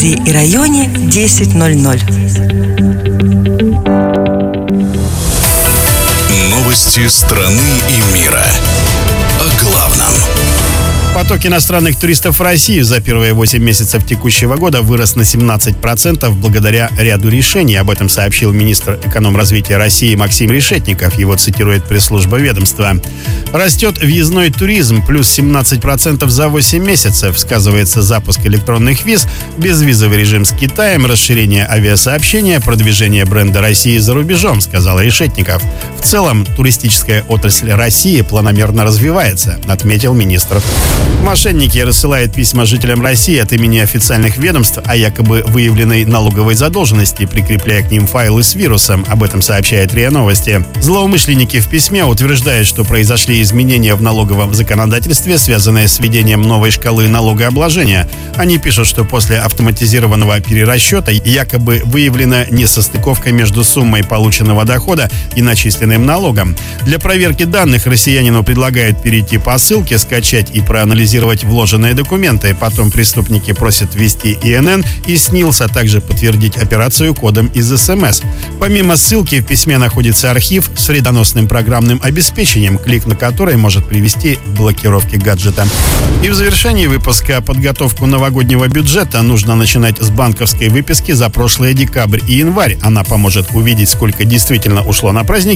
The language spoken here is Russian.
центре и районе 10:00. Новости страны и мира. О главном. Поток иностранных туристов в Россию за первые 8 месяцев текущего года вырос на 17% благодаря ряду решений. Об этом сообщил министр экономразвития России Максим Решетников. Его цитирует пресс-служба ведомства. Растет въездной туризм, плюс 17% за 8 месяцев. Сказывается запуск электронных виз, безвизовый режим с Китаем, расширение авиасообщения, продвижение бренда России за рубежом, сказал Решетников. В целом, туристическая отрасль России планомерно развивается, отметил министр. Мошенники рассылают письма жителям России от имени официальных ведомств о якобы выявленной налоговой задолженности, прикрепляя к ним файлы с вирусом. Об этом сообщает РИА Новости. Злоумышленники в письме утверждают, что произошли изменения в налоговом законодательстве, связанные с введением новой шкалы налогообложения. Они пишут, что после автоматизированного перерасчета якобы выявлена несостыковка между суммой полученного дохода и начисленным налогом. Для проверки данных россиянину предлагают перейти по ссылке, скачать и проанализировать вложенные документы. Потом преступники просят ввести ИНН и СНИЛС, а также подтвердить операцию кодом из СМС. Помимо ссылки в письме находится архив с вредоносным программным обеспечением, клик на который может привести к блокировке гаджета. И в завершении выпуска: подготовку новогоднего бюджета нужно начинать с банковской выписки за прошлые декабрь и январь. Она поможет увидеть, сколько действительно ушло на праздники